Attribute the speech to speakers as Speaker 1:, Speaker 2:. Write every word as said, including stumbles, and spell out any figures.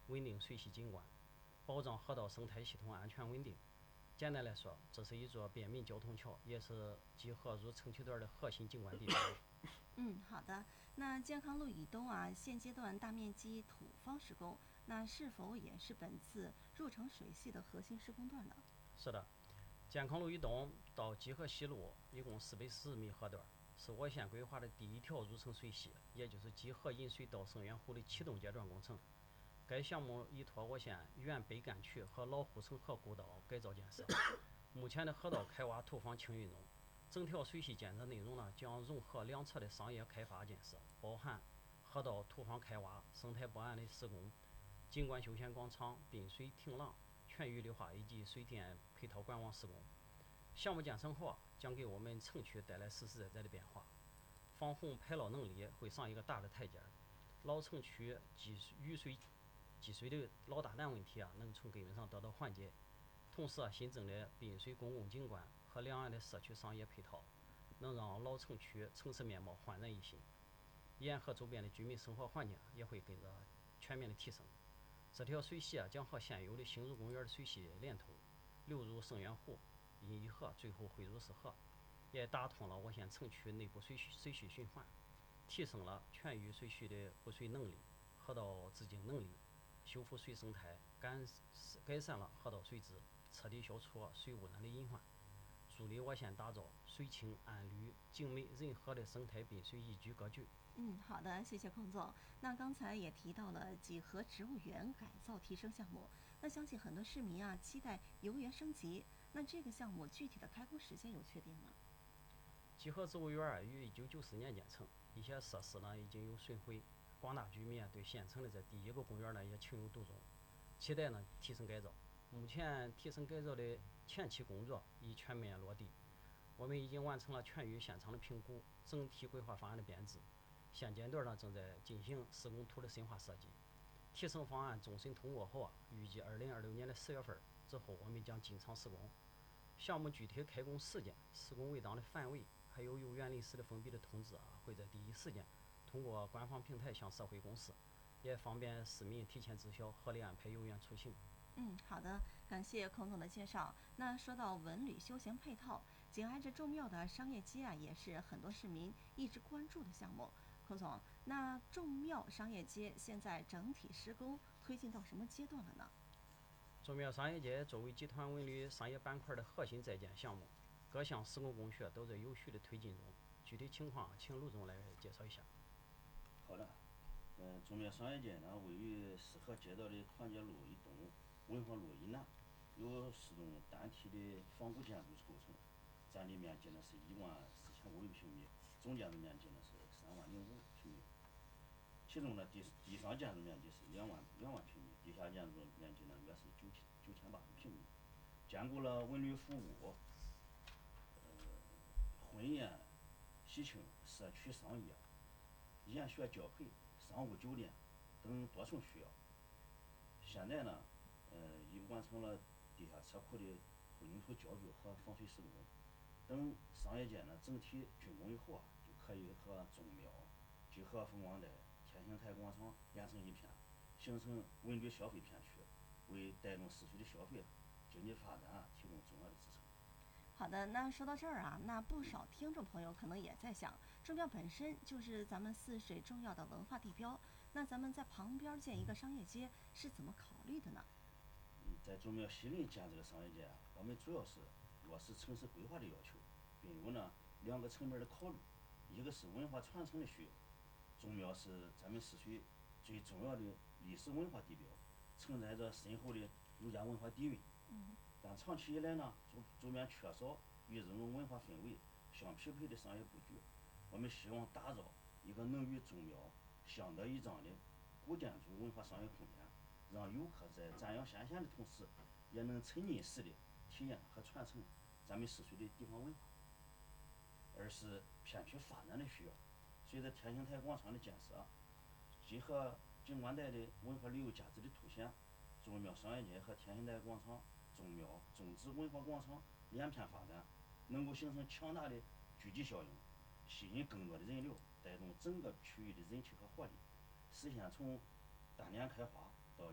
Speaker 1: 稳定水系景观，保障河道生态系统安全稳定。简单来说，这是一座便民交通桥，也是集河入城区段的核心景观地标。
Speaker 2: 嗯，好的。那健康路以东啊，现阶段大面积土方施工，那是否也是本次入城水系的核心施工段呢？
Speaker 1: 是的，健康路以东到集河西路一共四百四十米河段，是我县规划的第一条入城水系，也就是集河引水到圣源湖的启动阶段工程。该项目依托我县原北干区和老护城河古道改造建设，目前的河道开挖土方清运中。整条水系建设内容呢，将融合两侧的商业开发建设，包含河道土方开挖、生态博岸的施工、景观休闲广场、滨水亭廊、全域绿化以及水电配套管网施工。项目建成后，将给我们城区带来实实在在的变化，防洪排涝能力会上一个大的台阶，老城区积雨水积水的老大难问题啊，能从根本上得到缓解。同时啊，新增的滨水公共景观和两岸的社区商业配套，能让老城区城市面貌焕然一新。沿河周边的居民生活环境也会跟着全面的提升。这条水系啊，将和现有的新竹公园的水系连通，流入圣源湖，因一河最后汇入泗河，也打通了我县城区内部水水系循环，提升了全域水系的补水能力、河道自净能力，修复水生态，改改善了河道水质，彻底消除水污染的隐患，助力我县打造水清岸绿、景美人和的生态滨水宜居格局。
Speaker 2: 嗯，好的，谢谢孔总。那刚才也提到了几何植物园改造提升项目，那相信很多市民啊期待游园升级。那这个项目具体的开工时间有确定吗？
Speaker 1: 集河植物园于一九九四年建成，一些设施呢已经有损毁，广大居民啊对县城的这第一个公园呢也情有独钟，期待呢提升改造。目前提升改造的前期工作已全面落地，我们已经完成了全域现场的评估，整体规划方案的编制，现阶段呢正在进行施工图的深化设计。提升方案终审通过后啊，预计二零二六年的十月份之后，我们将进场施工。项目具体开工时间、施工未当的范围，还有由园林司的封闭的通知啊，会在第一时间通过官方平台向社会公示，也方便市民提前知晓，合理安排游园出行。
Speaker 2: 嗯，好的，感谢孔总的介绍。那说到文旅休闲配套，紧挨着重要的商业街啊，也是很多市民一直关注的项目。孔总，那众庙商业街现在整体施工推进到什么阶段了呢？
Speaker 1: 众庙商业街作为集团文旅商业板块的核心在建项目，各项施工工序都在有序的推进中。具体情况，请卢总来介绍一下。
Speaker 3: 好的，嗯，众庙商业街呢，位于四河街道的团结路以东、文化路以南，由四栋单体的仿古建筑构成，占地面积呢是一万四千五百平米，总建筑面积呢是三万零五平米。其中呢，地地上建筑面积是两万两万平米，地下建筑面积呢约是九千九千八百平米，兼顾了文旅服务、呃婚宴、喜庆、社区商业、研学教培、商务酒店等多重需要。现在呢，呃，已完成了地下车库的混凝土浇筑和防水施工。等商业街呢整体竣工以后啊，就可以和众庙、集河风光带、天兴台广场连成一片，形成文旅消费片区，为带动市区的消费、经济发展啊提供重要的支撑。
Speaker 2: 好的，那说到这儿啊，那不少听众朋友可能也在想，众庙本身就是咱们泗水重要的文化地标，那咱们在旁边建一个商业街是怎么考虑的呢？
Speaker 3: 嗯，在众庙西邻建这个商业街啊，我们主要是落实城市规划的要求，并有呢两个层面的考虑，一个是文化传承的需要。众庙是咱们市区最重要的历史文化地标，承载着深厚的儒家文化底蕴。
Speaker 2: 嗯，
Speaker 3: 但长期以来呢，周周边缺少与这种文化氛围相匹配的商业布局。我们希望打造一个能与众庙相得益彰的古建筑文化商业空间，让游客在瞻仰先贤的同时，也能沉浸式的体验和传承咱们市区的地方文化。二是片区发展的需要，随着天兴台广场的建设，集合景观带的文化旅游价值的凸显，众庙商业街和天兴台广场、众庙、众址文化广场连片发展，能够形成强大的聚集效应，吸引更多的人流，带动整个区域的人气和活力，实现从单点开花